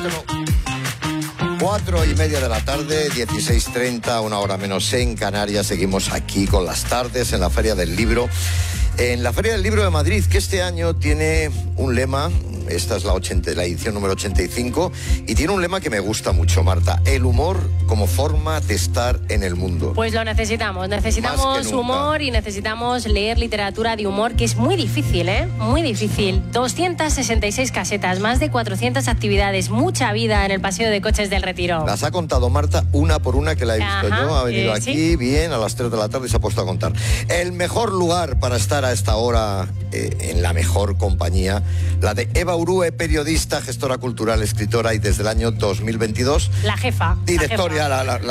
4:30 de la tarde, 16:30, una hora menos en Canarias. Seguimos aquí con las tardes en la Feria del Libro. En la Feria del Libro de Madrid, que este año tiene un lema, esta es la edición número 85, y tiene un lema que me gusta mucho, Marta: el humor como forma de estar en el mundo. Pues lo necesitamos humor y necesitamos leer literatura de humor, que es muy difícil, muy difícil. 266 casetas, más de 400 actividades, mucha vida en el Paseo de Coches del Retiro. Las ha contado Marta una por una, que la he visto yo, ha venido aquí, sí. Bien, a las 3 de la tarde se ha puesto a contar. El mejor lugar para estar a esta hora en la mejor compañía, la de Eva Urue, periodista, gestora cultural, escritora y desde el año 2022... La jefa. Directora,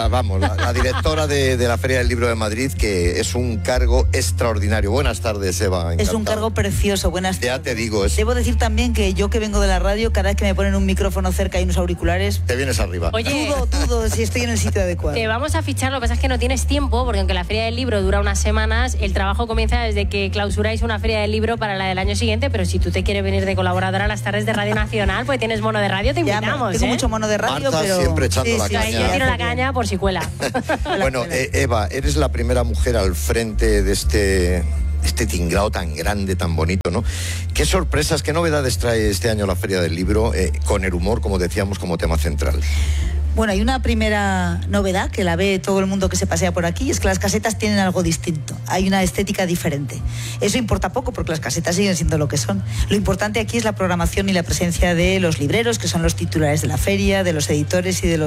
la directora de la Feria del Libro de Madrid, que es un cargo extraordinario. Buenas tardes, Eva. Encantado. Es un cargo precioso, buenas tardes. Ya te digo. Debo decir también que yo, que vengo de la radio, cada vez que me ponen un micrófono cerca y unos auriculares... Te vienes arriba. Oye, dudo si estoy en el sitio adecuado. Te vamos a fichar, lo que pasa es que no tienes tiempo, porque aunque la Feria del Libro dura unas semanas, el trabajo comienza desde que clausuráis una Feria del Libro para la del año siguiente, pero si tú te quieres venir de colaboradora a las tardes de Radio Nacional, pues tienes mono de radio, te invitamos. Tengo mucho mono de radio, Marta, pero... siempre echando la caña. Yo tiro la caña por si cuela. Bueno, Eva, eres la primera mujer al frente de este tinglao tan grande, tan bonito, ¿no? ¿Qué sorpresas, qué novedades trae este año la Feria del Libro, con el humor, como decíamos, como tema central? Bueno, hay una primera novedad que la ve todo el mundo que se pasea por aquí, es que las casetas tienen algo distinto, hay una estética diferente. Eso importa poco porque las casetas siguen siendo lo que son. Lo importante aquí es la programación y la presencia de los libreros, que son los titulares de la feria, de los editores y de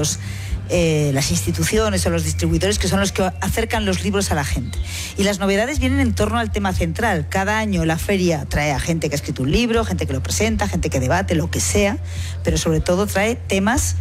las instituciones o los distribuidores, que son los que acercan los libros a la gente. Y las novedades vienen en torno al tema central. Cada año la feria trae a gente que ha escrito un libro, gente que lo presenta, gente que debate, lo que sea, pero sobre todo trae temas,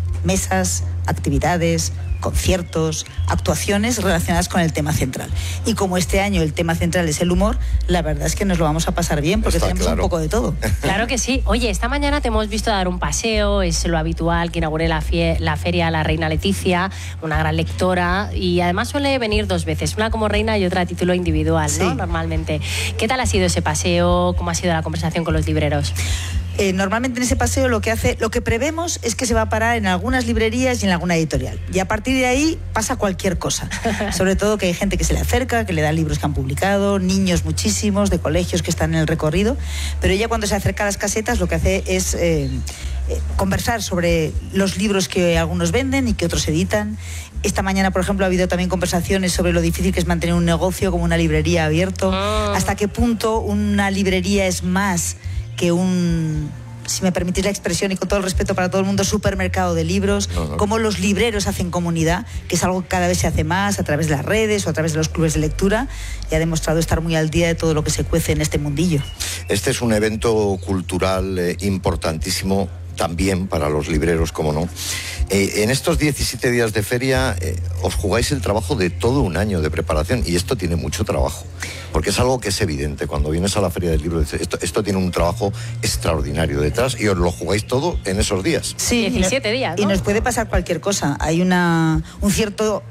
mesas, actividades, conciertos, actuaciones relacionadas con el tema central. Y como este año el tema central es el humor, la verdad es que nos lo vamos a pasar bien, porque tenemos un poco de todo. Claro que sí. Oye, esta mañana te hemos visto dar un paseo, es lo habitual, que inauguré la feria la reina Leticia, una gran lectora, y además suele venir dos veces, una como reina y otra a título individual, ¿no? Sí. Normalmente. ¿Qué tal ha sido ese paseo? ¿Cómo ha sido la conversación con los libreros? Normalmente en ese paseo lo que prevemos es que se va a parar en algunas librerías y en alguna editorial. Y a partir de ahí pasa cualquier cosa. Sobre todo que hay gente que se le acerca, que le da libros que han publicado, niños muchísimos, de colegios que están en el recorrido. Pero ella, cuando se acerca a las casetas, lo que hace es conversar sobre los libros que algunos venden y que otros editan. Esta mañana, por ejemplo, ha habido también conversaciones sobre lo difícil que es mantener un negocio como una librería abierto. Hasta qué punto una librería es más que si me permitís la expresión y con todo el respeto para todo el mundo, supermercado de libros, cómo los libreros hacen comunidad, que es algo que cada vez se hace más a través de las redes o a través de los clubes de lectura, y ha demostrado estar muy al día de todo lo que se cuece en este mundillo. Este es un evento cultural importantísimo también para los libreros, como no. En estos 17 días de feria os jugáis el trabajo de todo un año de preparación, y esto tiene mucho trabajo, porque es algo que es evidente. Cuando vienes a la Feria del Libro, dices, esto tiene un trabajo extraordinario detrás, y os lo jugáis todo en esos días. Sí, 17 días, ¿no? Y nos puede pasar cualquier cosa. Hay un cierto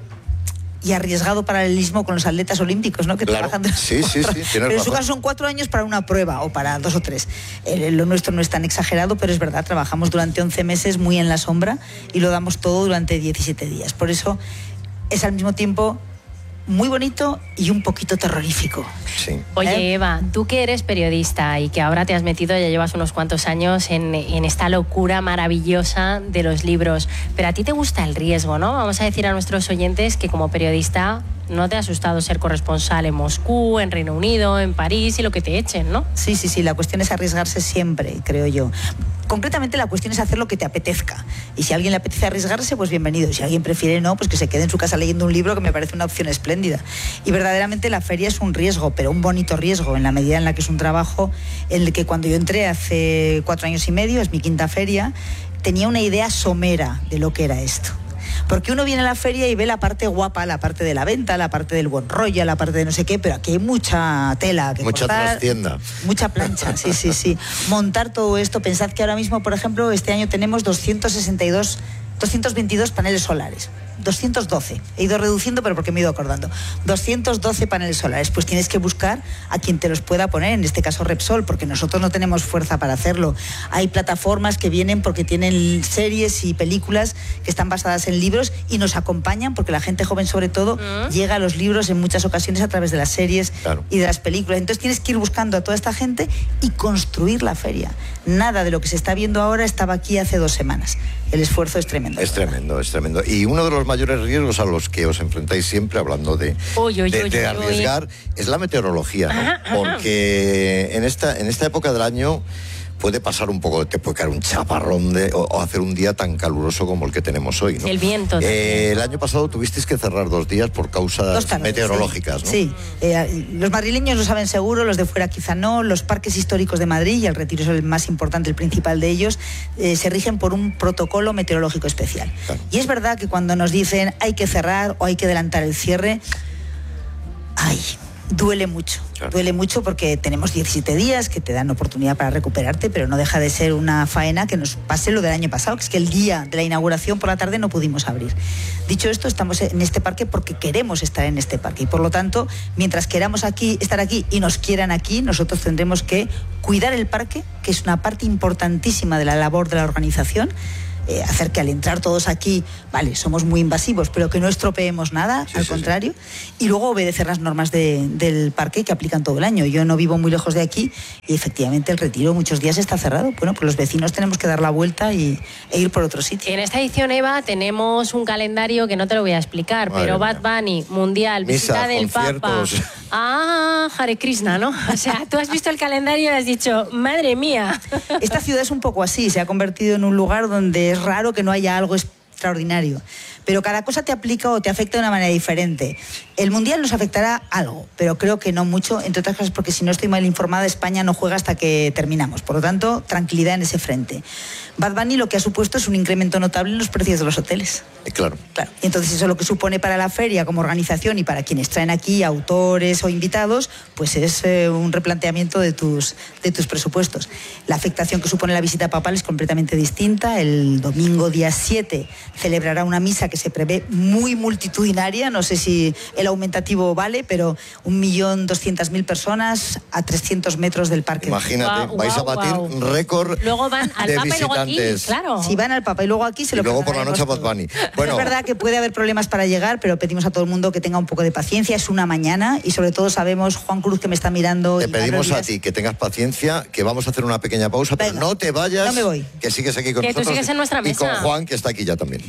y arriesgado paralelismo con los atletas olímpicos, ¿no? Que claro, trabajan. Sí, pero en su caso son 4 años para una prueba, o para 2 o 3. Lo nuestro no es tan exagerado, pero es verdad, trabajamos durante 11 meses muy en la sombra y lo damos todo durante 17 días. Por eso es al mismo tiempo muy bonito y un poquito terrorífico. Sí. Oye, Eva, tú que eres periodista y que ahora te has metido, ya llevas unos cuantos años en esta locura maravillosa de los libros, pero a ti te gusta el riesgo, ¿no? Vamos a decir a nuestros oyentes que como periodista no te ha asustado ser corresponsal en Moscú, en Reino Unido, en París y lo que te echen, ¿no? Sí, la cuestión es arriesgarse siempre, creo yo. Concretamente la cuestión es hacer lo que te apetezca, y si a alguien le apetece arriesgarse, pues bienvenido, y si alguien prefiere no, pues que se quede en su casa leyendo un libro, que me parece una opción espléndida. Y verdaderamente la feria es un riesgo, pero un bonito riesgo, en la medida en la que es un trabajo en el que cuando yo entré hace 4 años y medio, es mi 5ª feria, tenía una idea somera de lo que era esto. Porque uno viene a la feria y ve la parte guapa, la parte de la venta, la parte del buen rollo, la parte de no sé qué, pero aquí hay mucha tela que mucha cortar, trastienda, mucha plancha, sí. Montar todo esto, pensad que ahora mismo, por ejemplo, este año tenemos 222 paneles solares. 212. He ido reduciendo, pero porque me he ido acordando. 212 paneles solares. Pues tienes que buscar a quien te los pueda poner, en este caso Repsol, porque nosotros no tenemos fuerza para hacerlo. Hay plataformas que vienen porque tienen series y películas que están basadas en libros y nos acompañan, porque la gente joven, sobre todo, llega a los libros en muchas ocasiones a través de las series y de las películas. Entonces tienes que ir buscando a toda esta gente y construir la feria. Nada de lo que se está viendo ahora estaba aquí hace 2 semanas. El esfuerzo es tremendo. Es tremendo, es tremendo. Y uno de los mayores riesgos a los que os enfrentáis siempre, hablando de arriesgar, es la meteorología, ¿no? Porque en esta época del año puede pasar un poco, te puede caer un chaparrón o hacer un día tan caluroso como el que tenemos hoy, ¿no? El viento. El año pasado tuvisteis que cerrar 2 días por causas meteorológicas, ¿no? Sí, los madrileños lo saben seguro, los de fuera quizá no. Los parques históricos de Madrid, y el Retiro es el más importante, el principal de ellos, se rigen por un protocolo meteorológico especial. Claro. Y es verdad que cuando nos dicen hay que cerrar o hay que adelantar el cierre, duele mucho. Claro. Duele mucho porque tenemos 17 días que te dan oportunidad para recuperarte, pero no deja de ser una faena que nos pase lo del año pasado, que es que el día de la inauguración por la tarde no pudimos abrir. Dicho esto, estamos en este parque porque queremos estar en este parque y por lo tanto, mientras queramos estar aquí y nos quieran aquí, nosotros tendremos que cuidar el parque, que es una parte importantísima de la labor de la organización. Hacer que al entrar todos aquí, vale, somos muy invasivos, pero que no estropeemos nada, al contrario, y luego obedecer las normas del parque que aplican todo el año. Yo no vivo muy lejos de aquí y efectivamente el Retiro muchos días está cerrado. Bueno, pues los vecinos tenemos que dar la vuelta e ir por otro sitio. En esta edición, Eva, tenemos un calendario que no te lo voy a explicar, pero Bad Bunny, Mundial, visita del Papa. Hare Krishna, ¿no? O sea, tú has visto el calendario y has dicho, madre mía. Esta ciudad es un poco así, se ha convertido en un lugar donde es raro que no haya algo extraordinario. Pero cada cosa te aplica o te afecta de una manera diferente. El Mundial nos afectará algo, pero creo que no mucho, entre otras cosas porque si no estoy mal informada, España no juega hasta que terminamos. Por lo tanto, tranquilidad en ese frente. Bad Bunny lo que ha supuesto es un incremento notable en los precios de los hoteles. Claro. Y entonces eso lo que supone para la feria como organización y para quienes traen aquí autores o invitados, pues es un replanteamiento de tus presupuestos. La afectación que supone la visita papal es completamente distinta. El domingo día 7 celebrará una misa que se prevé muy multitudinaria, no sé si el aumentativo vale, pero 1.200.000 personas a 300 metros del parque. Imagínate, vais a batir un récord. Luego van al de Papa visitantes. Y luego aquí, claro. Si van al Papa y luego aquí se lo luego por la noche a Bad Bunny. Bueno. Es verdad que puede haber problemas para llegar, pero pedimos a todo el mundo que tenga un poco de paciencia. Es una mañana y sobre todo sabemos, Juan Cruz que me está mirando. Te pedimos a ti que tengas paciencia, que vamos a hacer una pequeña pausa. Venga, pero no te vayas. No me voy. Que sigues aquí con que nosotros. Tú sigues en nuestra mesa. Y con Juan, que está aquí ya también.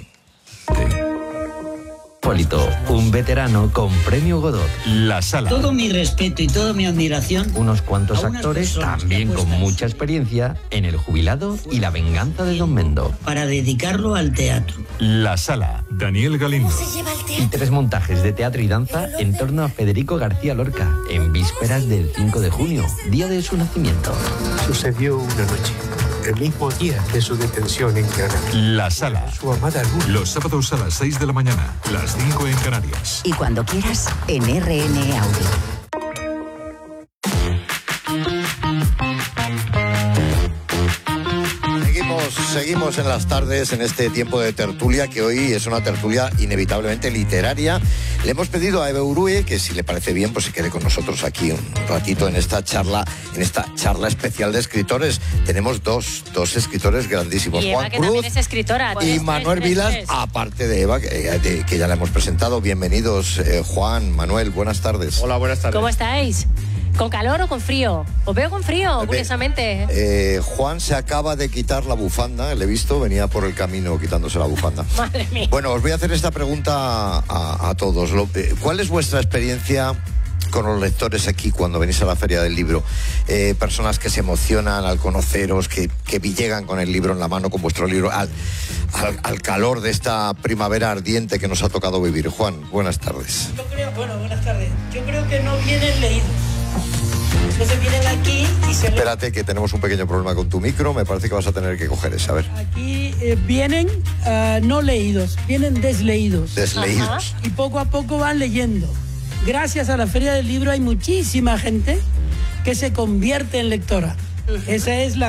Hipólito, un veterano con premio Godot. La Sala. Todo mi respeto y toda mi admiración. Unos cuantos actores, también con mucha experiencia, en El Jubilado y La Venganza de Don Mendo. Para dedicarlo al teatro. La Sala. Daniel Galindo. Y 3 montajes de teatro y danza en torno a Federico García Lorca, en vísperas del 5 de junio, día de su nacimiento. Sucedió una noche, el mismo día de su detención en Granada. La Sala. Su amada Luna. Los sábados a las 6 de la mañana, las 5 en Canarias. Y cuando quieras, en RN Audio. Seguimos en las tardes, en este tiempo de tertulia, que hoy es una tertulia inevitablemente literaria. Le hemos pedido a Eva Urue que, si le parece bien, pues se quede con nosotros aquí un ratito en esta charla especial de escritores. Tenemos dos escritores grandísimos, y Eva, Juan que Cruz también es escritora. y Manuel Vilas, aparte de Eva, que ya la hemos presentado. Bienvenidos, Juan, Manuel, buenas tardes. Hola, buenas tardes. ¿Cómo estáis? ¿Con calor o con frío? Os veo con frío, curiosamente. Juan se acaba de quitar la bufanda, le he visto, venía por el camino quitándose la bufanda. Madre mía. Bueno, os voy a hacer esta pregunta a todos. ¿Cuál es vuestra experiencia con los lectores aquí cuando venís a la Feria del Libro? Personas que se emocionan al conoceros, que llegan con el libro en la mano, con vuestro libro, al calor de esta primavera ardiente que nos ha tocado vivir. Juan, buenas tardes. Buenas tardes. Yo creo que no vienen leídos. Entonces vienen aquí y se... Espérate, que tenemos un pequeño problema con tu micro. Me parece que vas a tener que coger ese. A ver. Aquí vienen no leídos, vienen desleídos. Desleídos. Ajá. Y poco a poco van leyendo. Gracias a la Feria del Libro hay muchísima gente que se convierte en lectora. Ese es el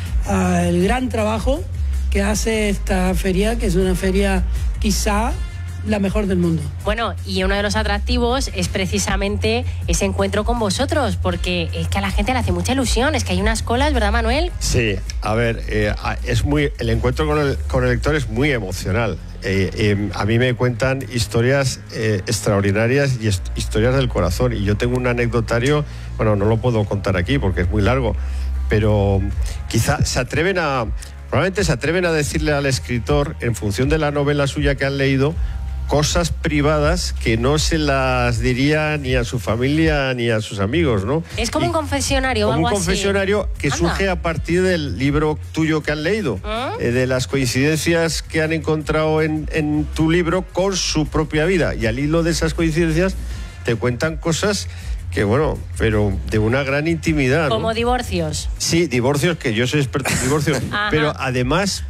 gran trabajo que hace esta feria, que es una feria quizá la mejor del mundo. Bueno, y uno de los atractivos es precisamente ese encuentro con vosotros, porque es que a la gente le hace mucha ilusión, es que hay unas colas, ¿verdad, Manuel? Sí, a ver, el encuentro con el lector es muy emocional. A mí me cuentan historias extraordinarias y historias del corazón, y yo tengo un anecdotario, bueno, no lo puedo contar aquí porque es muy largo, pero quizá probablemente se atreven a decirle al escritor, en función de la novela suya que han leído, cosas privadas que no se las diría ni a su familia ni a sus amigos, ¿no? Es como un confesionario o algo así. Como un confesionario que surge a partir del libro tuyo que han leído, de las coincidencias que han encontrado en tu libro con su propia vida. Y al hilo de esas coincidencias te cuentan cosas que, bueno, pero de una gran intimidad, ¿no? Como divorcios. Sí, divorcios, que yo soy experto en divorcios, pero además,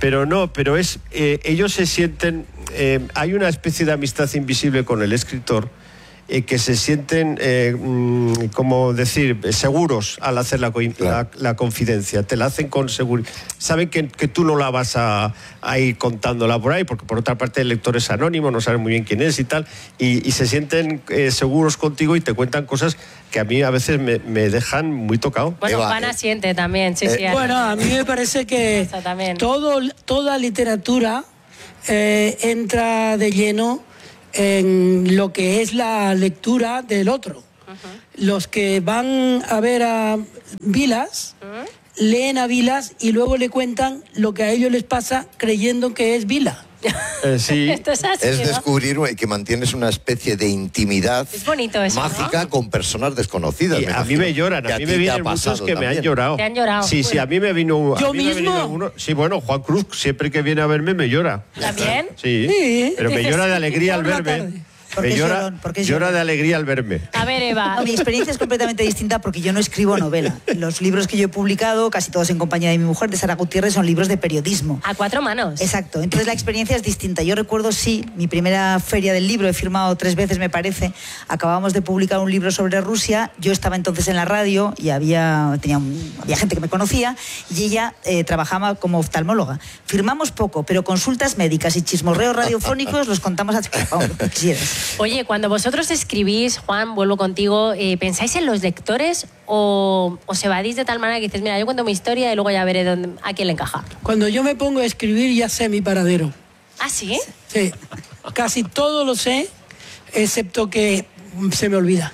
ellos se sienten, hay una especie de amistad invisible con el escritor, que se sienten, como decir, seguros al hacer la confidencia. Te la hacen con seguridad. Saben que tú no la vas a ir contándola por ahí, porque por otra parte el lector es anónimo, no saben muy bien quién es y tal, y se sienten seguros contigo y te cuentan cosas que a mí a veces me dejan muy tocado. Bueno, Juana siente también, sí. Bueno, a mí me parece que toda literatura entra de lleno en lo que es la lectura del otro. Los que van a ver a Vilas, leen a Vilas y luego le cuentan lo que a ellos les pasa creyendo que es Vila. Sí. Esto es así, es ¿no? descubrir que mantienes una especie de intimidad es bonito eso, mágica, ¿no? Con personas desconocidas. Y a mí me lloran, a mí me vienen muchos que me han llorado. ¿Te han llorado? Sí, sí, a mí me vino... ¿Yo mismo? Sí, bueno, Juan Cruz, siempre que viene a verme me llora. ¿También? Sí, pero me llora de alegría al verme. Porque llora de alegría al verme. A ver, Eva. No, mi experiencia es completamente distinta porque yo no escribo novela. Los libros que yo he publicado, casi todos en compañía de mi mujer, de Sara Gutiérrez, son libros de periodismo. A 4 manos. Exacto. Entonces la experiencia es distinta. Yo recuerdo, mi primera feria del libro, he firmado 3 veces, me parece. Acabábamos de publicar un libro sobre Rusia. Yo estaba entonces en la radio y había gente que me conocía y ella trabajaba como oftalmóloga. Firmamos poco, pero consultas médicas y chismorreos radiofónicos los contamos a lo que quisieras. Oye, cuando vosotros escribís, Juan, vuelvo contigo, ¿pensáis en los lectores o os evadís de tal manera que dices, mira, yo cuento mi historia y luego ya veré a quién le encaja? Cuando yo me pongo a escribir ya sé mi paradero. ¿Ah, sí? Sí, casi todo lo sé, excepto que se me olvida.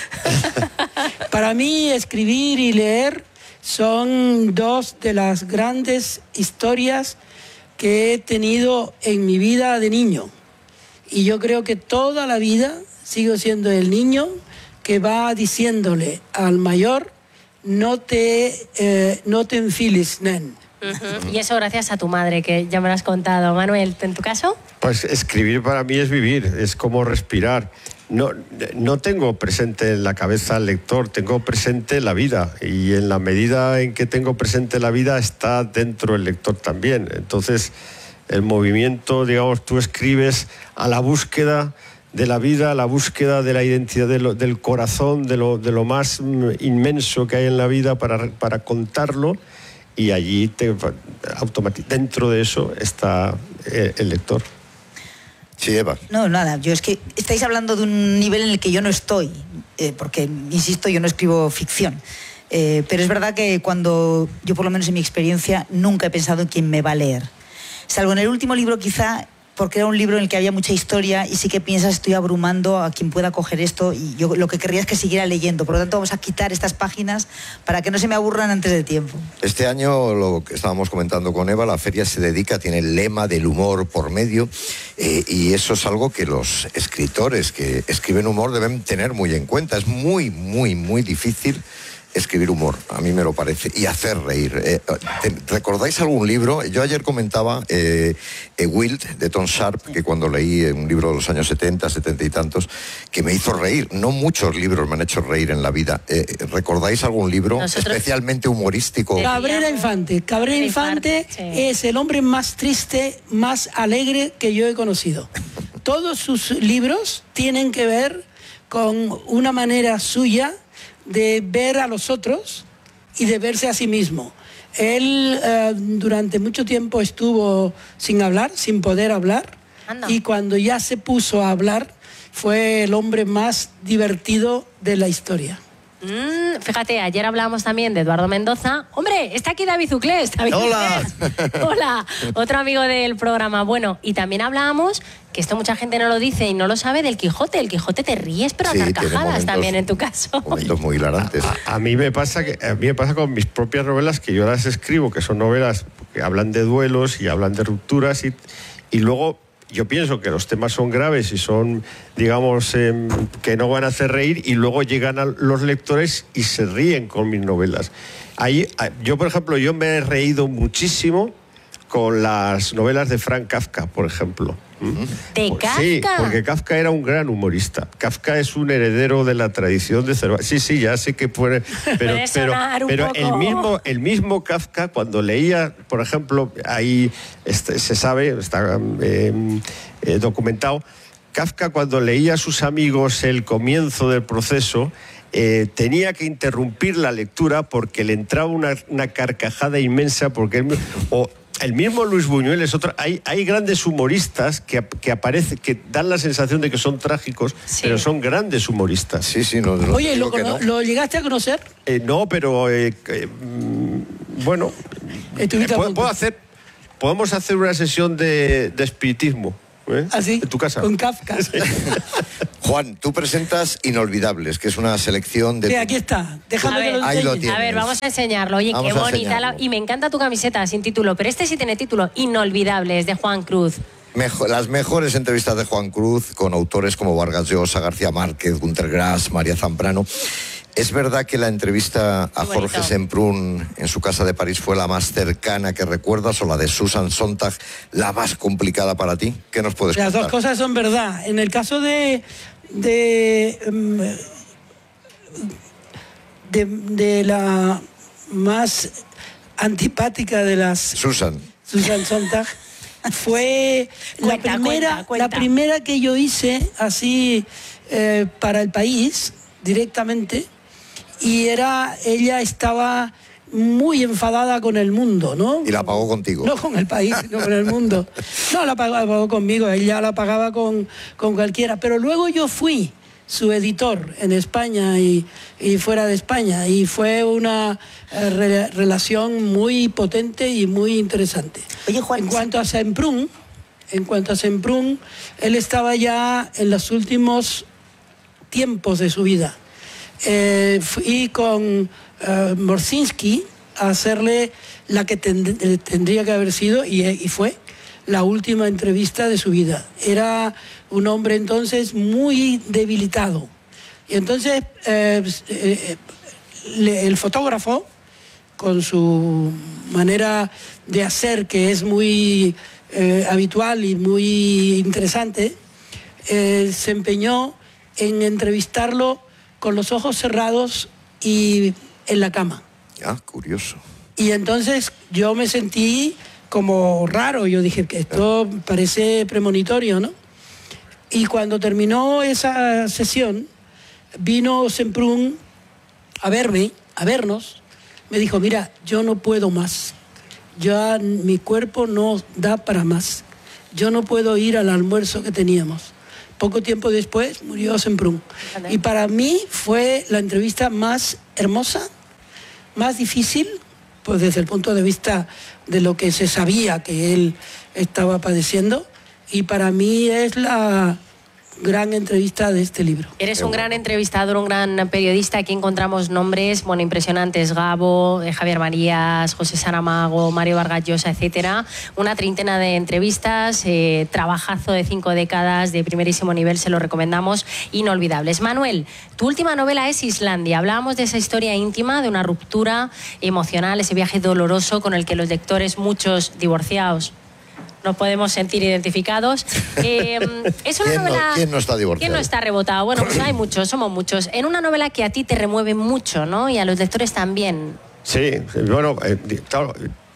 Para mí, escribir y leer son 2 de las grandes historias que he tenido en mi vida de niño. Y yo creo que toda la vida sigo siendo el niño que va diciéndole al mayor, no te enfiles, nen. Y eso gracias a tu madre, que ya me lo has contado. Manuel, ¿en tu caso? Pues escribir para mí es vivir, es como respirar. No tengo presente en la cabeza al lector, tengo presente la vida. Y en la medida en que tengo presente la vida, está dentro el lector también. Entonces, el movimiento, digamos, tú escribes a la búsqueda de la vida, a la búsqueda de la identidad del corazón, de lo más inmenso que hay en la vida para contarlo, y allí dentro de eso está el lector. Sí, Eva. No, nada, yo es que estáis hablando de un nivel en el que yo no estoy, porque, insisto, yo no escribo ficción. Pero es verdad que cuando yo, por lo menos en mi experiencia, nunca he pensado en quién me va a leer. Salvo en el último libro, quizá, porque era un libro en el que había mucha historia y sí que piensas, estoy abrumando a quien pueda coger esto, y yo lo que querría es que siguiera leyendo. Por lo tanto, vamos a quitar estas páginas para que no se me aburran antes de tiempo. Este año, lo que estábamos comentando con Eva, la feria tiene el lema del humor por medio, y eso es algo que los escritores que escriben humor deben tener muy en cuenta. Es muy, muy, muy difícil escribir humor, a mí me lo parece, y hacer reír. ¿Recordáis algún libro? Yo ayer comentaba Wild, de Tom Sharp, que cuando leí un libro de los años 70, 70 y tantos, que me hizo reír. No muchos libros me han hecho reír en la vida. ¿Recordáis algún libro especialmente humorístico? Cabrera Infante. Cabrera Infante es el hombre más triste, más alegre que yo he conocido. Todos sus libros tienen que ver con una manera suya de ver a los otros y de verse a sí mismo. Él durante mucho tiempo estuvo sin hablar, sin poder hablar, Anda. Y cuando ya se puso a hablar, fue el hombre más divertido de la historia. Fíjate, ayer hablábamos también de Eduardo Mendoza. ¡Hombre, está aquí David Uclés! ¡Hola! Hola, otro amigo del programa. Bueno, y también hablábamos, que esto mucha gente no lo dice y no lo sabe, del Quijote. El Quijote te ríes, pero Sí, a tiene carcajadas momentos- también en tu caso. Momentos muy hilarantes. A mí me pasa con mis propias novelas, que yo las escribo, que son novelas que hablan de duelos y hablan de rupturas, y luego yo pienso que los temas son graves y son, digamos, que no van a hacer reír, y luego llegan a los lectores y se ríen con mis novelas. Yo, por ejemplo, yo me he reído muchísimo con las novelas de Franz Kafka, por ejemplo. ¿De Kafka? Sí, porque Kafka era un gran humorista. Kafka es un heredero de la tradición de Cervantes. Sí, ya sé que puede... Puede sonar un poco. el mismo Kafka, cuando leía, por ejemplo, ahí se sabe, está documentado, Kafka, cuando leía a sus amigos el comienzo del proceso, tenía que interrumpir la lectura porque le entraba una carcajada inmensa, porque el mismo Luis Buñuel es otro. Hay grandes humoristas que aparecen, que dan la sensación de que son trágicos, Sí. pero son grandes humoristas. Sí, sí, no. Oye, digo que no. ¿lo llegaste a conocer? No, pero bueno, Estuviste a punto. podemos hacer una sesión de espiritismo. ¿Así? En tu casa. Con Kafka. Juan, tú presentas Inolvidables, que es una selección de... Sí, aquí está. Déjame que lo Ahí lo enseñe. tienes. A ver, vamos a enseñarlo. Oye, Vamos qué a bonita. enseñarlo. Y me encanta tu camiseta sin título, pero este sí tiene título, Inolvidables, de Juan Cruz. Las mejores entrevistas de Juan Cruz con autores como Vargas Llosa, García Márquez, Günter Grass, María Zambrano. ¿Es verdad que la entrevista a Qué Jorge bonito. Semprún en su casa de París fue la más cercana que recuerdas, o la de Susan Sontag la más complicada para ti? ¿Qué nos puedes Las contar? dos cosas son verdad. En el caso de la más antipática de las Susan. Susan Sontag fue Cuenta. la primera que yo hice así para El País directamente, y ella estaba muy enfadada con el mundo, ¿no? Y la pagó contigo. No con El País, sino con el mundo. No, la pagó conmigo, ella la pagaba con cualquiera. Pero luego yo fui su editor en España y fuera de España, y fue una relación muy potente y muy interesante. Oye, Juan, En cuanto a Semprún, él estaba ya en los últimos tiempos de su vida. Fui con Morsinski a hacerle la que tendría que haber sido, y fue la última entrevista de su vida. Era un hombre entonces muy debilitado. Y entonces el fotógrafo, con su manera de hacer, que es muy habitual y muy interesante, se empeñó en entrevistarlo con los ojos cerrados y en la cama. Ah, curioso. Y entonces yo me sentí como raro. Yo dije que esto parece premonitorio, ¿no? Y cuando terminó esa sesión, vino Semprún a vernos. Me dijo, mira, yo no puedo más. Ya mi cuerpo no da para más. Yo no puedo ir al almuerzo que teníamos. Poco tiempo después murió Semprún. Y para mí fue la entrevista más hermosa, más difícil, pues desde el punto de vista de lo que se sabía que él estaba padeciendo, y para mí es la gran entrevista de este libro. Eres un gran entrevistador, un gran periodista. Aquí encontramos nombres, bueno, impresionantes: Gabo, Javier Marías, José Saramago, Mario Vargas Llosa, etcétera. Una treintena de entrevistas, trabajazo de 5 décadas de primerísimo nivel, se lo recomendamos, Inolvidables. Manuel, tu última novela es Islandia. Hablábamos de esa historia íntima, de una ruptura emocional, ese viaje doloroso con el que los lectores, muchos divorciados, nos podemos sentir identificados. Es una novela... ¿Quién no está divorciado? ¿Quién no está rebotado? Bueno, pues hay muchos, somos muchos. En una novela que a ti te remueve mucho, ¿no? Y a los lectores también. Sí, bueno, claro,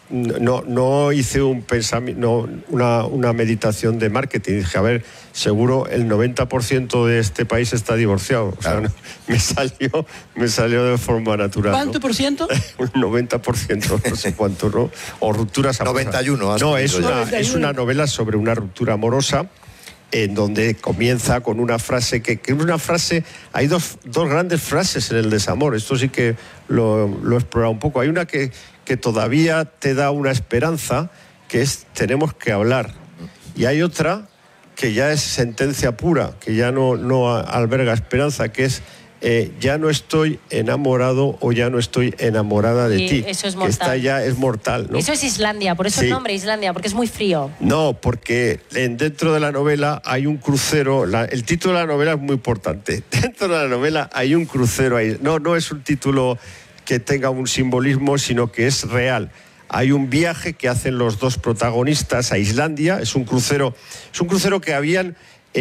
no hice un pensamiento, una meditación de marketing. Dije, a ver, seguro el 90% de este país está divorciado. Claro. O sea, me salió de forma natural. ¿Cuánto por ciento? Un 90%, no sé cuánto, ¿no? O rupturas amorosas. 91. No, es una novela sobre una ruptura amorosa, en donde comienza con una frase que es una frase. Hay dos grandes frases en el desamor. Esto sí que lo he explorado un poco. Hay una que todavía te da una esperanza, que es tenemos que hablar. Y hay otra que ya es sentencia pura, que ya no alberga esperanza, que es ya no estoy enamorado o ya no estoy enamorada de ti. Eso es que mortal. esta ya es mortal, ¿no? Eso es Islandia, por eso Sí. el nombre Islandia, porque es muy frío. No, porque dentro de la novela hay un crucero. El título de la novela es muy importante. Dentro de la novela hay un crucero ahí. No es un título que tenga un simbolismo, sino que es real. Hay un viaje que hacen los dos protagonistas a Islandia. Es un crucero que habían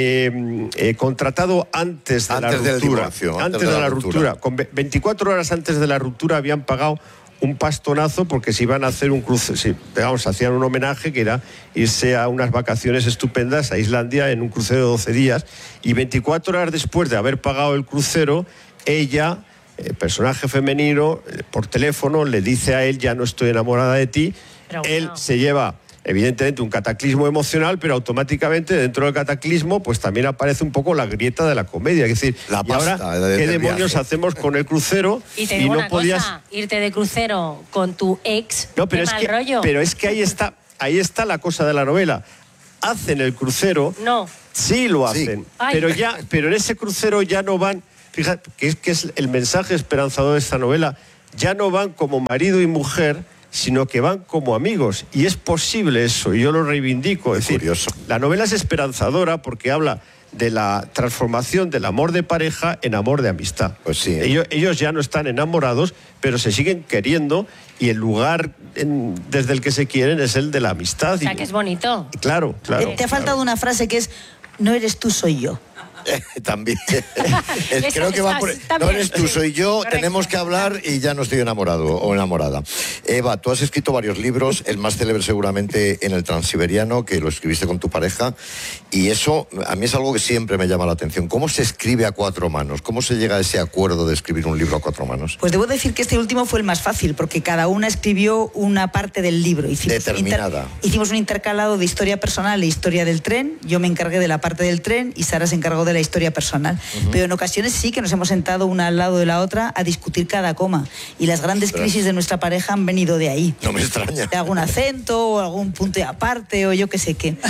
contratado antes de la ruptura. Del divorcio, antes de la ruptura. Con 24 horas antes de la ruptura habían pagado un pastonazo porque se iban a hacer un crucero, hacían un homenaje que era irse a unas vacaciones estupendas a Islandia en un crucero de 12 días, y 24 horas después de haber pagado el crucero, ella, personaje femenino, por teléfono le dice a él, ya no estoy enamorada de ti. Pero él bueno. se lleva evidentemente un cataclismo emocional, pero automáticamente dentro del cataclismo pues también aparece un poco la grieta de la comedia, es decir, La ¿y ahora pasta del qué demonios viaje. hacemos con el crucero? Y te digo no una podías... cosa, irte de crucero con tu ex, No, pero qué es mal que, rollo. pero es que ahí está la cosa de la novela. Hacen el crucero, No. sí lo Sí. hacen, Ay. pero en ese crucero ya no van, fíjate, que es el mensaje esperanzador de esta novela, ya no van como marido y mujer, sino que van como amigos, y es posible eso, y yo lo reivindico. Es decir, curioso. la novela es esperanzadora porque habla de la transformación del amor de pareja en amor de amistad. Pues sí. Ellos ya no están enamorados, pero se siguen queriendo, y el lugar desde el que se quieren es el de la amistad. O sea, que es bonito. Claro. Te ha faltado una frase que es, no eres tú, soy yo. También. Esa- Creo que va por... esa también, No eres tú, sí. soy yo, Correcto. tenemos que hablar y ya no estoy enamorado o enamorada. Eva, tú has escrito varios libros, el más célebre seguramente En el Transiberiano, que lo escribiste con tu pareja, y eso a mí es algo que siempre me llama la atención. ¿Cómo se escribe a cuatro manos? ¿Cómo se llega a ese acuerdo de escribir un libro a cuatro manos? Pues debo decir que este último fue el más fácil, porque cada una escribió una parte del libro. Determinada. Hicimos un intercalado de historia personal e historia del tren. Yo me encargué de la parte del tren y Sara se encargó de la historia personal. Pero en ocasiones sí que nos hemos sentado una al lado de la otra a discutir cada coma. Y las grandes crisis de nuestra pareja han venido de ahí. No me extraña. De algún acento o algún punto de aparte o yo qué sé qué.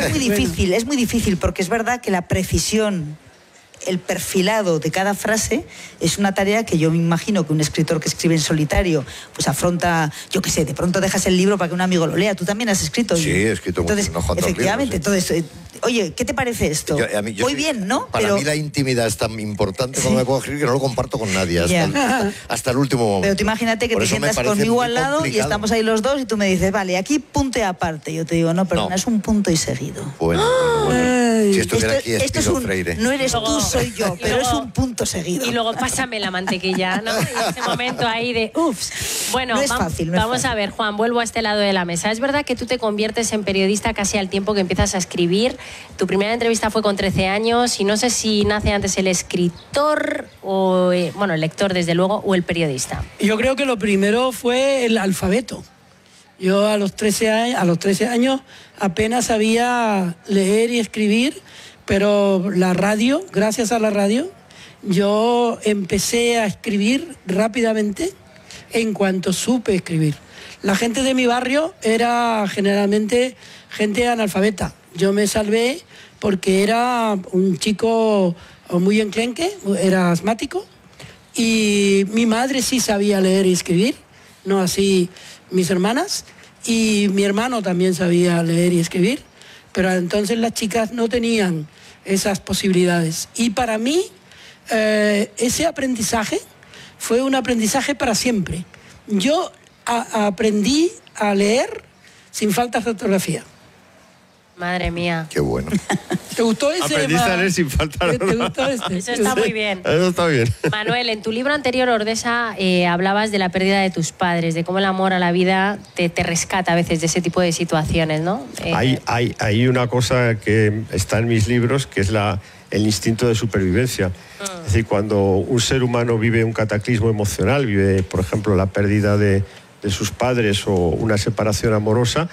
Es muy difícil porque es verdad que la precisión, el perfilado de cada frase es una tarea que yo me imagino que un escritor que escribe en solitario pues afronta, yo qué sé, de pronto dejas el libro para que un amigo lo lea. Tú también has escrito. Sí, he escrito entonces, unos cuantos efectivamente, libros, entonces, oye, ¿qué te parece esto? Muy soy- bien, ¿no? Para mí la intimidad es tan importante cuando me puedo escribir que no lo comparto con nadie hasta el último momento. Pero tú imagínate que Por te eso me sientas parece conmigo muy al lado y complicado. estamos ahí los dos y tú me dices, vale, aquí punto y aparte. Yo te digo, no, perdona, No. es un punto y seguido. Bueno. Si estuviera aquí Esto es Espino un, Freire. no eres Luego- tú, soy yo, y pero luego- es un punto seguido. Y luego pásame la mantequilla, ¿no? Y ese momento ahí de uffs. Bueno, No es fácil, no es vamos fácil. a ver, Juan, vuelvo a este lado de la mesa. Es verdad que tú te conviertes en periodista casi al tiempo que empiezas a escribir. Tu primera entrevista fue con 13 años y no sé si nace antes el escritor o, bueno, el lector desde luego, o el periodista. Yo creo que lo primero fue el alfabeto. Yo a los 13 años apenas sabía leer y escribir, pero la radio, gracias a la radio, yo empecé a escribir rápidamente en cuanto supe escribir. La gente de mi barrio era generalmente gente analfabeta. Yo me salvé porque era un chico muy enclenque, era asmático, y mi madre sí sabía leer y escribir, no así mis hermanas, y mi hermano también sabía leer y escribir, pero entonces las chicas no tenían esas posibilidades. Y para mí ese aprendizaje fue un aprendizaje para siempre. Yo aprendí a leer sin faltas de ortografía. Madre mía. Qué bueno. ¿Te gustó ese? Aprendiste a leer sin faltar. ¿Te gustó este? Eso está muy bien. Eso está bien. Manuel, en tu libro anterior, Ordesa, hablabas de la pérdida de tus padres, de cómo el amor a la vida te rescata a veces de ese tipo de situaciones, ¿no? Hay una cosa que está en mis libros, que es el instinto de supervivencia. Es decir, cuando un ser humano vive un cataclismo emocional, vive, por ejemplo, la pérdida de sus padres o una separación amorosa,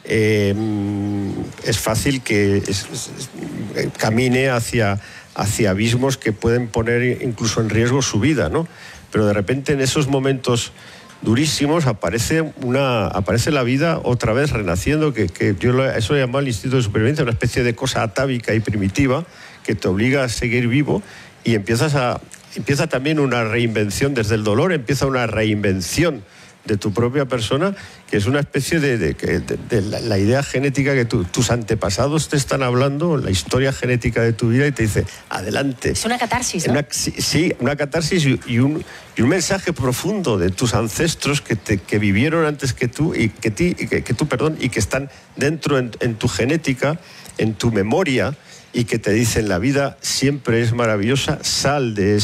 es fácil que camine hacia abismos que pueden poner incluso en riesgo su vida, ¿no? Pero de repente en esos momentos durísimos aparece la vida otra vez renaciendo, que yo eso lo llamo el instinto de supervivencia, una especie de cosa atávica y primitiva que te obliga a seguir vivo, y empieza también una reinvención desde el dolor, empieza una reinvención de tu propia persona, que es una especie de la idea genética que tus antepasados te están hablando, la historia genética de tu vida, y te dice, adelante. Es una catarsis, ¿no? Sí, una catarsis y un mensaje profundo de tus ancestros que vivieron antes que tú y que están dentro en tu genética, en tu memoria, y que te dicen, la vida siempre es maravillosa, sal de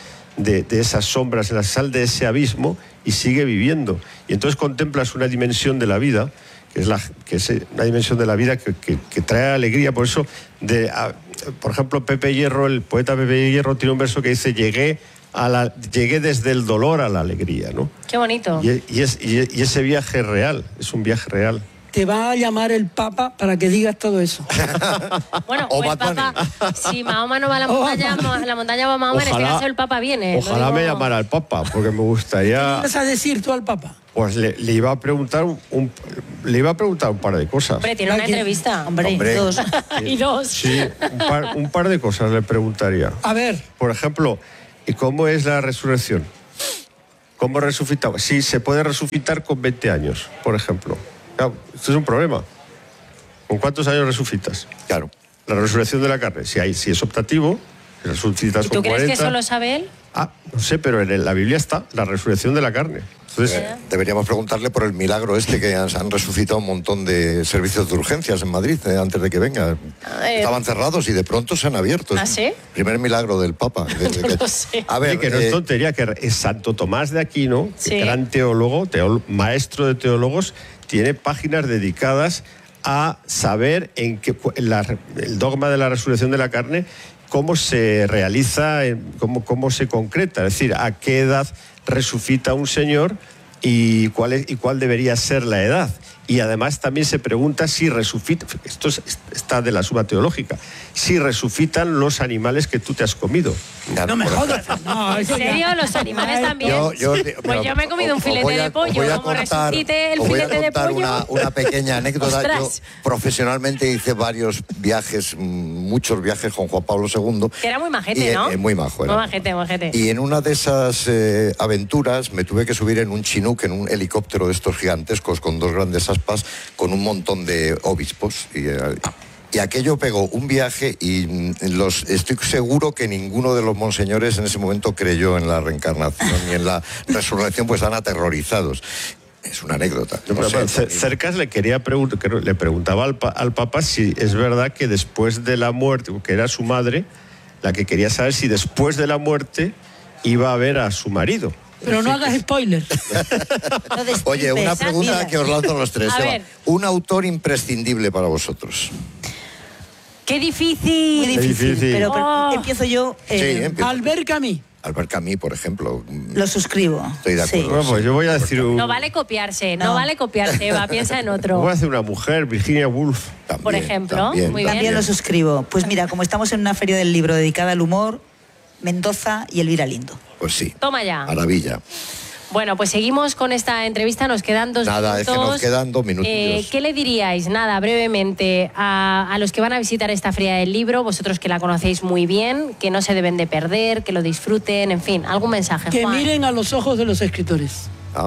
esas sombras, sal de ese abismo y sigue viviendo. Y entonces contemplas una dimensión de la vida, que es una dimensión de la vida que trae alegría. Por eso, por ejemplo, Pepe Hierro, el poeta Pepe Hierro, tiene un verso que dice, llegué desde el dolor a la alegría, ¿no? Qué bonito. Y ese viaje es real, es un viaje real. Te va a llamar el Papa para que digas todo eso. Bueno, o el Papa, si Mahoma no va a la montaña va Mahoma, en este caso el Papa viene. Ojalá me llamara el Papa, porque me gustaría... ¿Qué vas a decir tú al Papa? Pues le iba a preguntar un par de cosas. Hombre, tiene una entrevista. Hombre. Dos. Y dos. Sí, un par de cosas le preguntaría. A ver. Por ejemplo, ¿y cómo es la resurrección? ¿Cómo resucitaba? Sí, se puede resucitar con 20 años, por ejemplo. Claro, esto es un problema. ¿Con cuántos años resucitas? Claro. La resurrección de la carne. Si es optativo, resucitas con 40. ¿Y tú crees que eso lo sabe él? No sé, pero en la Biblia está la resurrección de la carne. Entonces, deberíamos preguntarle por el milagro que han resucitado un montón de servicios de urgencias en Madrid antes de que venga. Estaban cerrados y de pronto se han abierto. ¿Ah, sí? Primer milagro del Papa. No lo sé. A ver, que no es tontería, que es Santo Tomás de Aquino, sí, gran teólogo, maestro de teólogos, tiene páginas dedicadas a saber el dogma de la resurrección de la carne, cómo se realiza, cómo se concreta, es decir, a qué edad resucita un señor y cuál debería ser la edad. Y además también se pregunta si resucita, esto está de la suma teológica, si resucitan los animales que tú te has comido. No me jodas. No, ¿En serio? ¿Los animales también? Pues yo me he comido un filete de pollo, como resucite el filete de pollo. Voy a contar una pequeña anécdota. Yo profesionalmente hice muchos viajes con Juan Pablo II. Que era muy majete, ¿no? Muy majo. Muy majete. Y en una de esas aventuras me tuve que subir en un Chinook, en un helicóptero de estos gigantescos con dos grandes aspas, con un montón de obispos. Y aquello pegó un viaje y estoy seguro que ninguno de los monseñores en ese momento creyó en la reencarnación ni en la resurrección, pues están aterrorizados. Es una anécdota. Cercas le preguntaba al Papa si es verdad que después de la muerte, que era su madre, la que quería saber si después de la muerte iba a ver a su marido. Pero no hagas spoiler. Oye, una pregunta que os lanzo a los tres. A ver. Un autor imprescindible para vosotros. ¡Qué difícil! Muy difícil. Pero empiezo yo. Albert Camus. Albert Camus, por ejemplo. Lo suscribo. Estoy de acuerdo. Sí. Bueno, pues yo voy a decir No vale copiarse, Eva, piensa en otro. Voy a decir una mujer, Virginia Woolf. También, por ejemplo, también, muy bien. También lo suscribo. Pues mira, como estamos en una feria del libro dedicada al humor, Mendoza y Elvira Lindo. Pues sí. Toma ya. Maravilla. Bueno, pues seguimos con esta entrevista, nos quedan 2 minutos. Nada, es que nos quedan 2 minutos. ¿Qué le diríais, brevemente, a los que van a visitar esta Feria del Libro, vosotros que la conocéis muy bien, que no se deben de perder, que lo disfruten, en fin, algún mensaje, Que Juan? miren a los ojos de los escritores.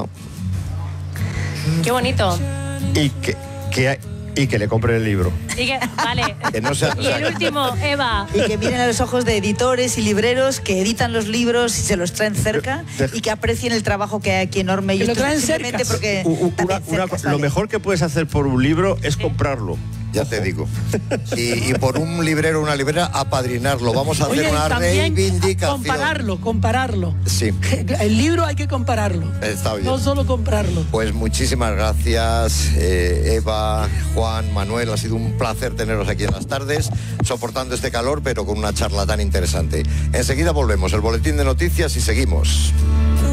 Qué bonito. Y que le compren el libro. Vale. Que no sea, y el último, Eva. Y que miren a los ojos de editores y libreros que editan los libros y se los traen cerca y que aprecien el trabajo que hay aquí enorme. Que y lo traen cerca. Porque Lo mejor que puedes hacer por un libro es comprarlo. Ya te digo. Y por un librero o una librera, apadrinarlo. Vamos a hacer una reivindicación. Compararlo. Sí. El libro hay que compararlo. Está bien. No solo comprarlo. Pues muchísimas gracias, Eva, Juan, Manuel. Ha sido un placer teneros aquí en las tardes, soportando este calor, pero con una charla tan interesante. Enseguida volvemos, el boletín de noticias y seguimos.